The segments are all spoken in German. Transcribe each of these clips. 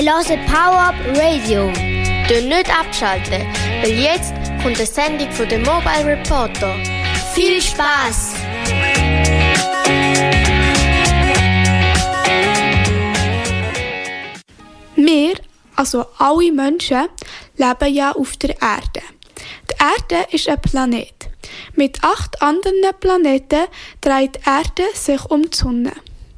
hören Power Up Radio. Nicht abschalten, weil jetzt kommt eine Sendung von der Mobile Reporter. Viel Spaß! Wir, also alle Menschen, leben ja auf der Erde. Die Erde ist ein Planet. Mit 8 anderen Planeten dreht die Erde sich um die Sonne.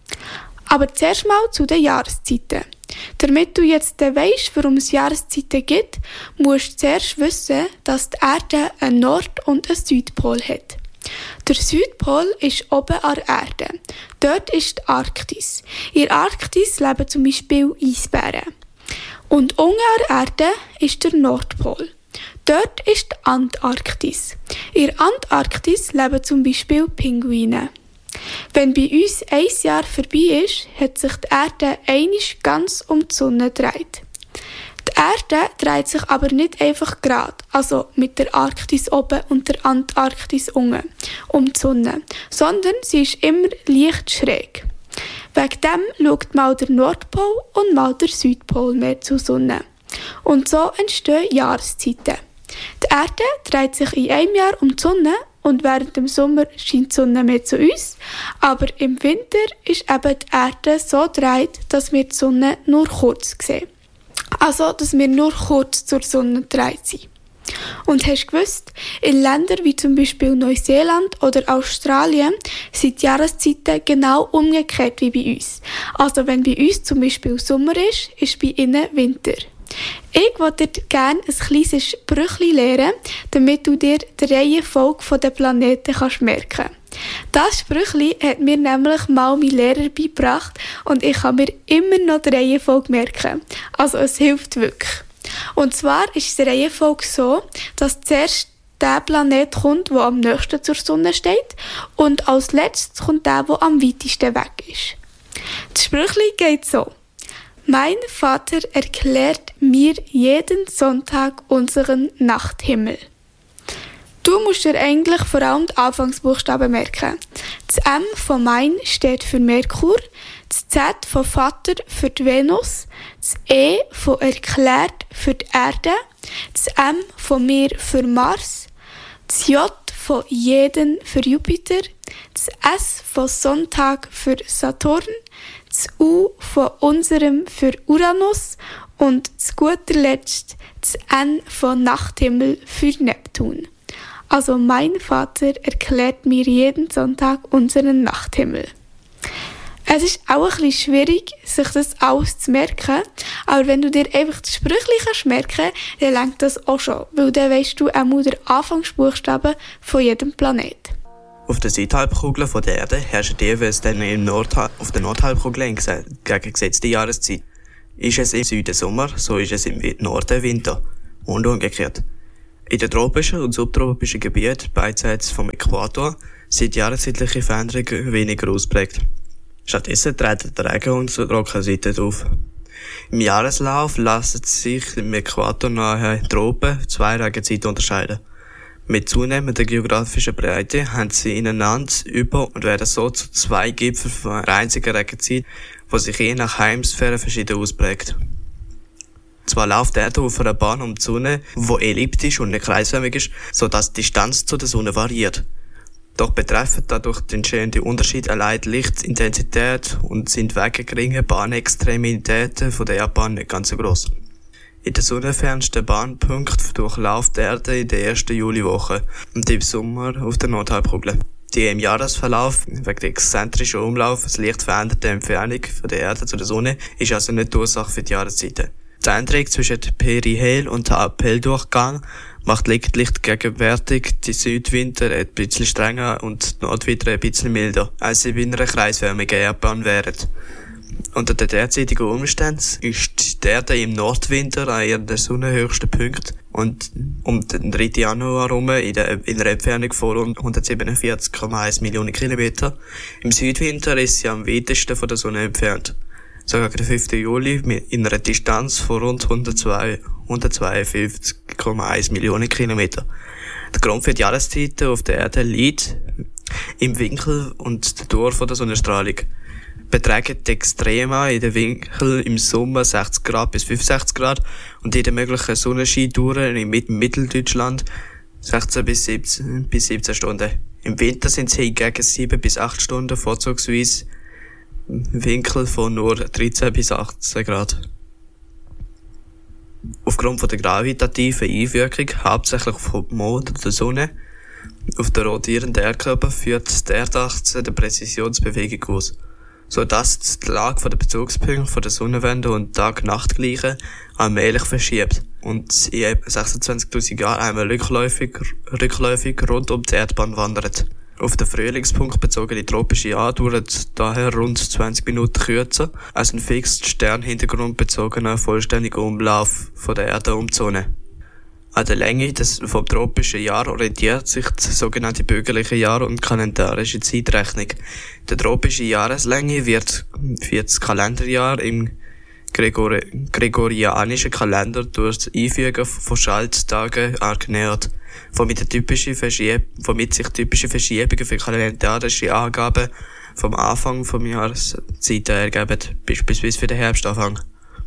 Aber zuerst mal zu den Jahreszeiten. Damit du jetzt weisst, warum es Jahreszeiten gibt, musst du zuerst wissen, dass die Erde einen Nord- und einen Südpol hat. Der Südpol ist oben an der Erde. Dort ist die Arktis. In der Arktis leben zum Beispiel Eisbären. Und unten an der Erde ist der Nordpol. Dort ist die Antarktis. In der Antarktis leben zum Beispiel Pinguine. Wenn bei uns ein Jahr vorbei ist, hat sich die Erde einmal ganz um die Sonne gedreht. Die Erde dreht sich aber nicht einfach gerade, also mit der Arktis oben und der Antarktis unten, um die Sonne, sondern sie ist immer leicht schräg. Wegen dem schaut mal der Nordpol und mal der Südpol mehr zur Sonne. Und so entstehen Jahreszeiten. Die Erde dreht sich in einem Jahr um die Sonne und während dem Sommer scheint die Sonne mehr zu uns, aber im Winter ist eben die Erde so gedreht, dass wir die Sonne nur kurz sehen. Also, dass wir nur kurz zur Sonne gedreht sind. Und hast du gewusst, in Ländern wie zum Beispiel Neuseeland oder Australien sind die Jahreszeiten genau umgekehrt wie bei uns. Also wenn bei uns zum Beispiel Sommer ist, ist bei ihnen Winter. Ich würde dir gerne ein kleines Sprüchlein lernen, damit du dir die Reihenfolge der Planeten merken kannst. Das Sprüchlein hat mir nämlich mal mein Lehrer beigebracht und ich kann mir immer noch die Reihenfolge merken. Also es hilft wirklich. Und zwar ist die Reihenfolge so, dass zuerst der Planet kommt, der am nächsten zur Sonne steht und als letztes kommt der am weitesten weg ist. Das Sprüchlein geht so. Mein Vater erklärt mir jeden Sonntag unseren Nachthimmel. Du musst dir eigentlich vor allem die Anfangsbuchstaben merken. Das M von mein steht für Merkur, das Z von Vater für die Venus, das E von erklärt für die Erde, das M von mir für Mars, das J von jeden für Jupiter, das S von Sonntag für Saturn, das U von unserem für Uranus und zu guter Letzt das N von Nachthimmel für Neptun. Also mein Vater erklärt mir jeden Sonntag unseren Nachthimmel. Es ist auch ein bisschen schwierig, sich das alles zu merken, aber wenn du dir einfach das Sprüchlein merken kannst, dann reicht das auch schon, weil dann weisst du auch den Anfangsbuchstaben von jedem Planet. Auf der Südhalbkugel der Erde herrscht jeweils dann auf der Nordhalbkugel entgegengesetzte Jahreszeit. Ist es im Süden Sommer, so ist es im Norden Winter. Und umgekehrt. In den tropischen und subtropischen Gebieten beidseits vom Äquator sind jahreszeitliche Veränderungen weniger ausprägt. Stattdessen treten die Regen- und Trockenseiten auf. Im Jahreslauf lassen sich im äquatornahen Tropen 2 Regenzeiten unterscheiden. Mit zunehmender geografischer Breite haben sie ineinander über und werden so zu 2 Gipfeln von einer einzigen Regenzeit, die sich je nach Hemisphäre verschieden ausprägt. Zwar läuft die Erde auf einer Bahn um die Sonne, die elliptisch und nicht kreisförmig ist, sodass die Distanz zu der Sonne variiert. Doch betreffen dadurch die entstehenden Unterschiede allein die Lichtintensität und sind wegen geringer Bahnextremitäten von der Erdbahn nicht ganz so gross. In der sonnenfernsten Bahnpunkt durchläuft die Erde in der ersten Juliwoche und im Sommer auf der Nordhalbkugel. Die im Jahresverlauf wegen der exzentrischen Umlauf das leicht veränderte Entfernung von der Erde zu der Sonne ist also nicht die Ursache für die Jahreszeiten. Die Änderung zwischen dem Perihel- und dem Apeldurchgang macht lediglich gegenwärtig die Südwinter ein bisschen strenger und die Nordwinter ein bisschen milder, als sie bei einer kreisförmigen Erdbahn wären. Unter den derzeitigen Umständen ist die Erde im Nordwinter an ihrem sonnenhöchsten Punkt und um den 3. Januar herum in einer Entfernung von rund 147,1 Millionen Kilometer. Im Südwinter ist sie am weitesten von der Sonne entfernt. Sogar der 5. Juli in einer Distanz von rund 152,1 Millionen Kilometer. Der Grund für die Jahreszeiten auf der Erde liegt im Winkel und der Dauer von der Sonnenstrahlung. betragen die Extrema in den Winkel im Sommer 60 Grad bis 65 Grad und in den möglichen Sonnenscheindauern im Mitteldeutschland 16 bis 17 Stunden. Im Winter sind es hingegen 7 bis 8 Stunden, vorzugsweise Winkel von nur 13 bis 18 Grad. Aufgrund von der gravitativen Einwirkung, hauptsächlich vom Mond und der Sonne, auf den rotierenden Erdkörper führt die Erdachse die Präzisionsbewegung aus, sodass die Lage der Bezugspunkte der Sonnenwende und Tag-Nacht-Gleiche allmählich verschiebt und in etwa 26.000 Jahren einmal rückläufig rund um die Erdbahn wandert. Auf den Frühlingspunkt bezogene tropische Jahre dauern daher rund 20 Minuten kürzer als ein fix Sternhintergrund bezogener vollständiger Umlauf von der Erde um die Sonne. An der Länge vom tropischen Jahr orientiert sich die sogenannte bürgerliche Jahr- und kalendarische Zeitrechnung. Die tropische Jahreslänge wird für das Kalenderjahr im gregorianischen Kalender durch das Einfügen von Schalttagen genährt, womit sich typische Verschiebungen für kalendarische Angaben vom Anfang vom Jahreszeiten ergeben, beispielsweise für den Herbstanfang.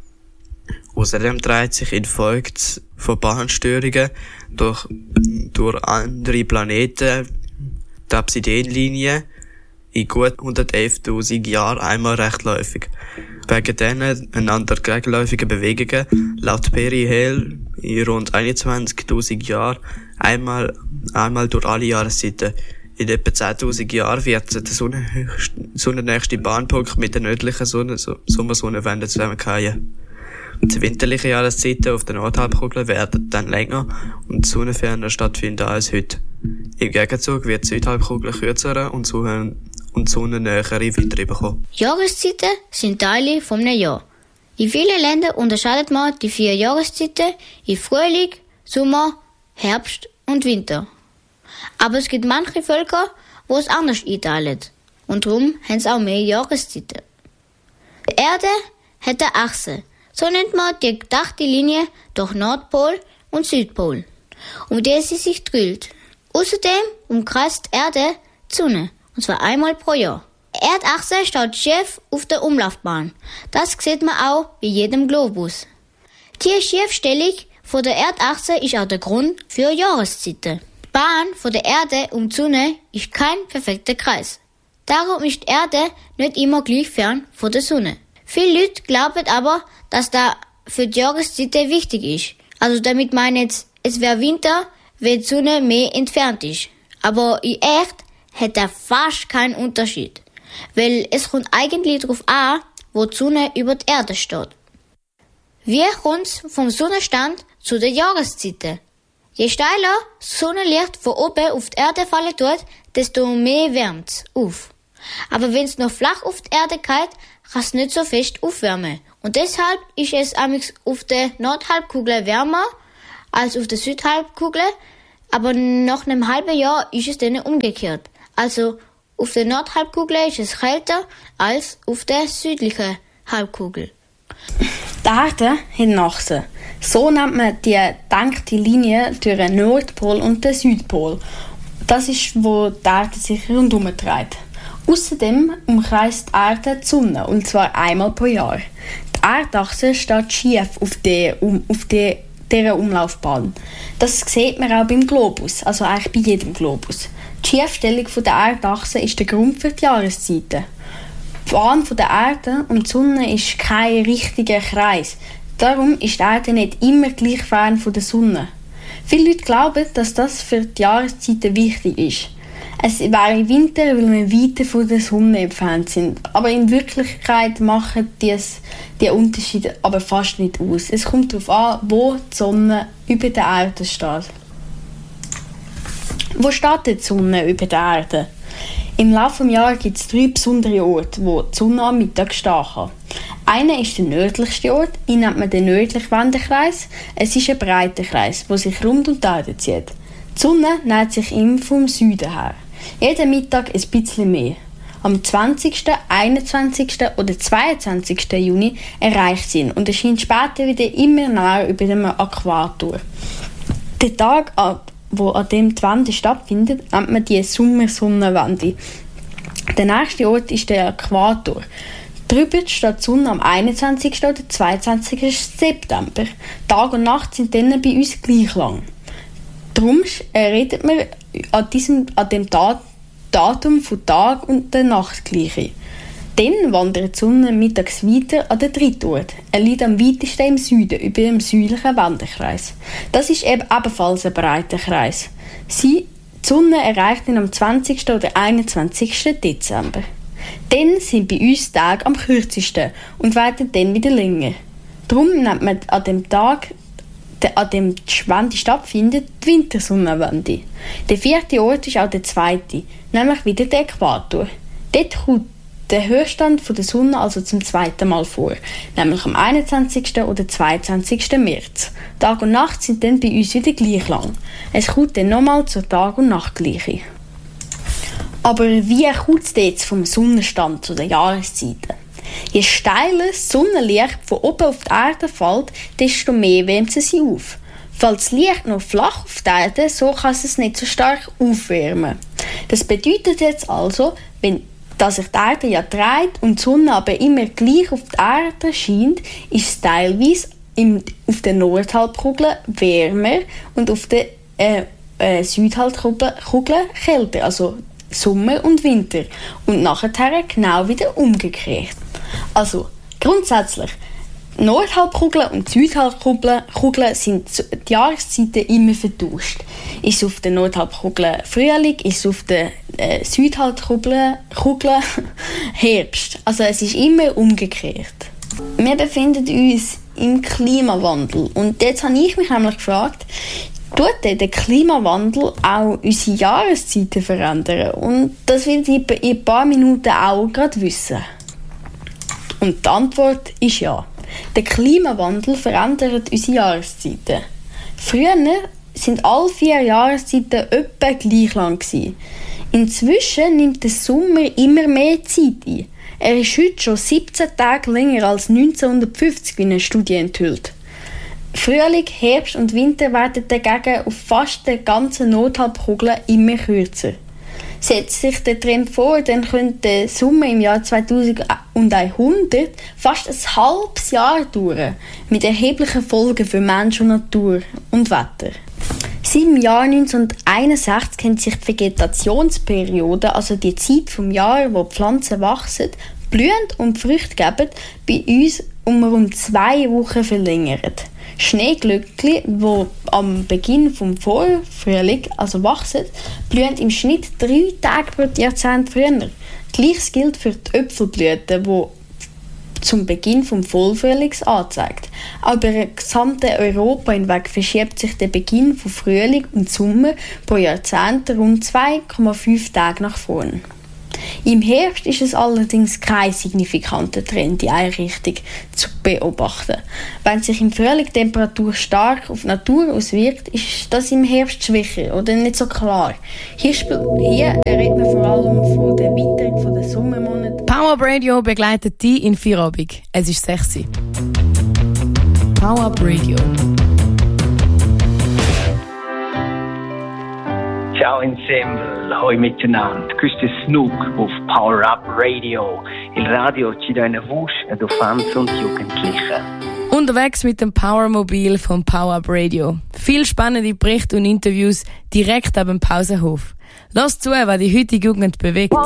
Außerdem dreht sich infolge von Bahnstörungen durch andere Planeten die Absidenlinie in gut 111.000 Jahren einmal rechtläufig. Wegen diesen einander gegenläufigen Bewegungen läuft Perihel in rund 21.000 Jahren einmal durch alle Jahreszeiten. In etwa 10.000 Jahren wird der sonnennächste Bahnpunkt mit der nördlichen Sommersonnenwende zusammenfallen. Die winterlichen Jahreszeiten auf der Nordhalbkugel werden dann länger und sonnenferner stattfinden als heute. Im Gegenzug wird die Südhalbkugel kürzere und sonnennähere Winter bekommen. Jahreszeiten sind Teile vom Jahr. In vielen Ländern unterscheidet man die 4 Jahreszeiten in Frühling, Sommer, Herbst und Winter. Aber es gibt manche Völker, wo es anders einteilen. Und darum haben sie auch mehr Jahreszeiten. Die Erde hat eine Achse. So nennt man die gedachte Linie durch Nordpol und Südpol, um die sie sich dreht. Außerdem umkreist die Erde die Sonne, und zwar einmal pro Jahr. Die Erdachse steht schief auf der Umlaufbahn. Das sieht man auch bei jedem Globus. Die Schiefstellung von der Erdachse ist auch der Grund für Jahreszeiten. Die Bahn von der Erde um die Sonne ist kein perfekter Kreis. Darum ist die Erde nicht immer gleich fern von der Sonne. Viele Leute glauben aber, dass das für die Jahreszeiten wichtig ist. Also damit meine ich, es wäre Winter, wenn die Sonne mehr entfernt ist. Aber in echt hat das fast keinen Unterschied. Weil es kommt eigentlich darauf an, wo die Sonne über die Erde steht. Wie kommt es vom Sonnenstand zu den Jahreszeiten? Je steiler das Sonnenlicht von oben auf die Erde fallen tut, desto mehr wärmt es auf. Aber wenn es noch flach auf die Erde geht, kann es nicht so fest aufwärmen. Und deshalb ist es auf der Nordhalbkugel wärmer als auf der Südhalbkugel, aber nach einem halben Jahr ist es dann umgekehrt. Also auf der Nordhalbkugel ist es kälter als auf der südlichen Halbkugel. Die Erde hat eine Achse. So nennt man die gedankte Linie durch den Nordpol und den Südpol. Das ist, wo die Erde sich rundherum dreht. Außerdem umkreist die Erde die Sonne, und zwar einmal pro Jahr. Die Erdachse steht schief auf dieser Umlaufbahn. Das sieht man auch beim Globus, also eigentlich bei jedem Globus. Die Schiefstellung der Erdachse ist der Grund für die Jahreszeiten. Die Bahn der Erde und die Sonne ist kein richtiger Kreis. Darum ist die Erde nicht immer gleich fern von der Sonne. Viele Leute glauben, dass das für die Jahreszeiten wichtig ist. Es wäre Winter, weil wir weiter von der Sonne entfernt sind. Aber in Wirklichkeit machen die Unterschiede aber fast nicht aus. Es kommt darauf an, wo die Sonne über der Erde steht. Wo steht die Sonne über der Erde? Im Laufe des Jahres gibt es 3 besondere Orte, wo die Sonne am Mittag stehen kann. Einer ist der nördlichste Ort, ihn nennt man den nördlichen Wendekreis. Es ist ein breiter Kreis, der sich rund um die Erde zieht. Die Sonne nähert sich ihm vom Süden her. Jeden Mittag ein bisschen mehr. Am 20., 21. oder 22. Juni erreicht sie ihn und erscheint später wieder immer näher über dem Äquator. Der Tag, wo an dem die Wende stattfindet, nennt man die Sommersonnenwende. Der nächste Ort ist der Äquator. Drüber steht die Sonne am 21. oder 22. September. Tag und Nacht sind dann bei uns gleich lang. Darum redet man an dem Datum von Tag und der Nacht gleiche. Dann wandert die Sonne mittags weiter an den dritten Ort. Er liegt am weitesten im Süden, über dem südlichen Wendekreis. Das ist ebenfalls ein breiter Kreis. Die Sonne erreicht ihn am 20. oder 21. Dezember. Dann sind bei uns die Tage am kürzesten und werden dann wieder länger. Darum nennt man an dem Tag, an dem die Wende stattfindet, die Wintersonnenwende. Der vierte Ort ist auch der zweite, nämlich wieder der Äquator. Dort kommt der Höchststand der Sonne also zum zweiten Mal vor, nämlich am 21. oder 22. März. Tag und Nacht sind dann bei uns wieder gleich lang. Es kommt dann nochmal zur Tag- und Nachtgleiche. Aber wie kommt es jetzt vom Sonnenstand zu den Jahreszeiten? Je steiler das Sonnenlicht von oben auf die Erde fällt, desto mehr wärmt sie sich auf. Fällt das Licht noch flach auf die Erde, so kann es nicht so stark aufwärmen. Das bedeutet jetzt also, dass sich die Erde ja dreht und die Sonne aber immer gleich auf die Erde scheint, ist es teilweise auf der Nordhalbkugel wärmer und auf der Südhalbkugel kälter, also Sommer und Winter. Und nachher genau wieder umgekehrt. Also grundsätzlich, Nordhalbkugel und Südhalbkugel sind die Jahreszeiten immer vertauscht. Ist auf der Nordhalbkugel Frühling, ist auf der Südhalbkugel Herbst. Also es ist immer umgekehrt. Wir befinden uns im Klimawandel. Und jetzt habe ich mich nämlich gefragt, tut der Klimawandel auch unsere Jahreszeiten verändern? Und das will ich in ein paar Minuten auch gerade wissen. Und die Antwort ist ja. Der Klimawandel verändert unsere Jahreszeiten. Früher sind alle 4 Jahreszeiten etwa gleich lang gewesen. Inzwischen nimmt der Sommer immer mehr Zeit ein. Er ist heute schon 17 Tage länger als 1950, wie eine Studie enthüllt. Frühling, Herbst und Winter werden dagegen auf fast der ganzen Nordhalbkugel immer kürzer. Setzt sich der Trend vor, dann könnte der Sommer im Jahr 2100 fast ein halbes Jahr dauern, mit erheblichen Folgen für Mensch und Natur und Wetter. Seit dem Jahr 1961 kennt sich die Vegetationsperiode, also die Zeit vom Jahr, wo die Pflanzen wachsen, blühen und Früchte geben, bei uns um rund 2 Wochen verlängert. Schneeglöckchen, die am Beginn vom Vorfrühling, also wachsen, blühen im Schnitt 3 Tage pro Jahrzehnt früher. Gleiches gilt für die Äpfelblüte, die zum Beginn vom Vollfrühlings anzeigt. Aber im gesamten Europa hinweg verschiebt sich der Beginn von Frühling und Sommer pro Jahrzehnt rund 2,5 Tage nach vorn. Im Herbst ist es allerdings kein signifikanter Trend in eine Richtung zu beobachten. Wenn sich im Frühling die Temperatur stark auf die Natur auswirkt, ist das im Herbst schwächer oder nicht so klar. Hier redet man vor allem von der Witterung der Sommermonate. Power Up Radio begleitet dich in Feierabend. Es ist 6 Uhr. Power Up Radio. Ciao insieme, hoi miteinander. Questo è Snook auf Power Up Radio. Il radio ci dà eine voce ad Fans und Jugendliche. Unterwegs mit dem Powermobil vom Power Up Radio. Viel spannende Berichte und Interviews direkt ab dem Pausenhof. Lass zu, was die heutige Jugend bewegt.